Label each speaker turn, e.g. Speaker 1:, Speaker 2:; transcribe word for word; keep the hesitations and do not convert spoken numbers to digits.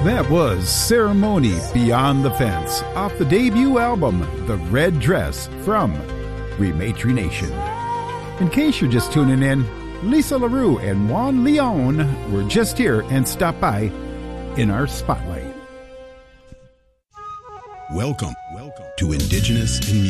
Speaker 1: That was Ceremony Beyond the Fence off the debut album, The Red Dress, from Rematry Nation. In case you're just tuning in, Lisa LaRue and Juan Leon were just here and stopped by in our spotlight.
Speaker 2: Welcome, welcome to Indigenous in Music.